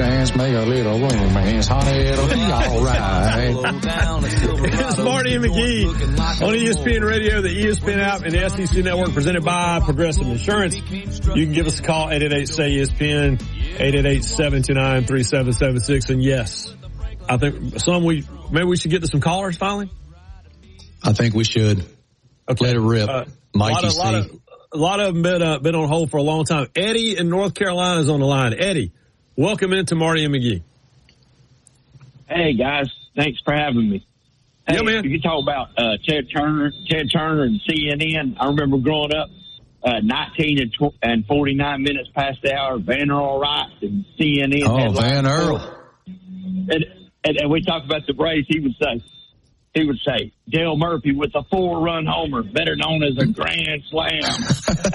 dance, make a little romance, honey, it'll be all right. It's Marty and McGee on ESPN Radio, the ESPN app, and the SEC Network, presented by Progressive Insurance. You can give us a call, 888-SAY-ESPN, 888-729-3776. And yes, I think maybe we should get to some callers finally. I think we should. Okay. Let it rip. Mikey C. A lot of them been on hold for a long time. Eddie in North Carolina is on the line. Eddie, welcome into Marty and McGee. Hey, guys. Thanks for having me. Hey, yeah, man. You talk about Ted Turner and CNN. I remember growing up, 19 and 49 minutes past the hour, Van Earl Wright and CNN. Oh, Van Earl. And we talk about the Braves. He would say, Dale Murphy with a 4-run homer, better known as a grand slam.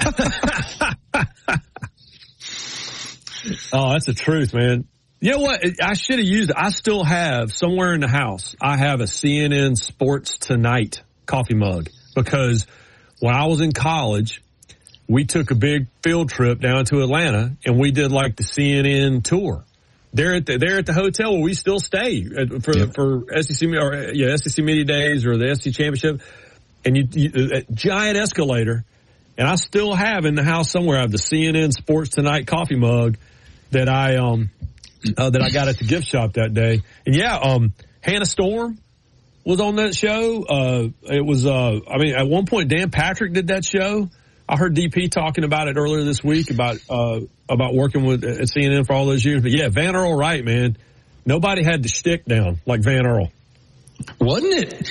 Oh, that's the truth, man. You know what? I should have used it. I still have somewhere in the house, I have a CNN Sports Tonight coffee mug, because when I was in college, we took a big field trip down to Atlanta and we did like the CNN tour. They're at the hotel where we still stay for SEC SEC Media Days or the SEC Championship, and a giant escalator. And I still have in the house somewhere, I have the CNN Sports Tonight coffee mug that I got at the gift shop that day. And Hannah Storm was on that show. It was at one point Dan Patrick did that show. I heard DP talking about it earlier this week about working at CNN for all those years. But yeah, Van Earl Wright, man, nobody had the shtick down like Van Earl. Wasn't it?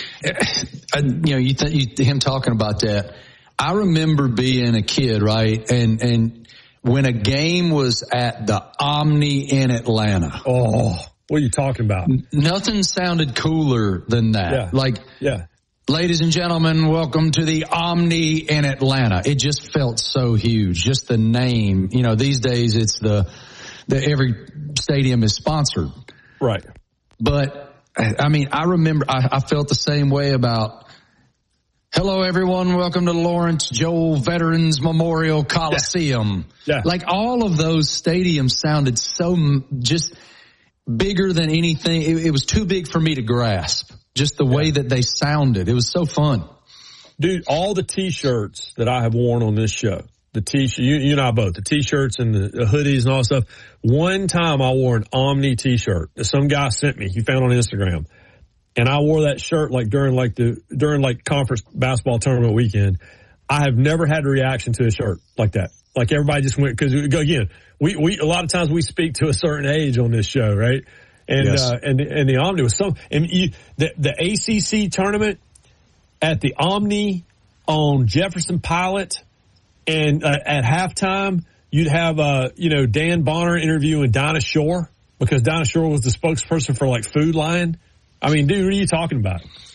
Him talking about that. I remember being a kid, right? And when a game was at the Omni in Atlanta. Oh, what are you talking about? Nothing sounded cooler than that. Yeah. Ladies and gentlemen, welcome to the Omni in Atlanta. It just felt so huge. Just the name. You know, these days it's the every stadium is sponsored. Right. But, I mean, I remember I felt the same way about, hello, everyone. Welcome to Lawrence Joel Veterans Memorial Coliseum. Yeah. Like, all of those stadiums sounded so just bigger than anything. It was too big for me to grasp. Just the way that they sounded. It was so fun. Dude, all the T-shirts that I have worn on this show, the T-shirt, you and I both, the T-shirts and the hoodies and all that stuff. One time I wore an Omni T-shirt that some guy sent me. He found on Instagram. And I wore that shirt during conference basketball tournament weekend. I have never had a reaction to a shirt like that. Like everybody just went, because again, we a lot of times we speak to a certain age on this show, right? And, yes. And the Omni was the ACC tournament at the Omni on Jefferson Pilot, and at halftime, you'd have, Dan Bonner interviewing Dinah Shore, because Dinah Shore was the spokesperson for like Food Lion. I mean, dude, what are you talking about?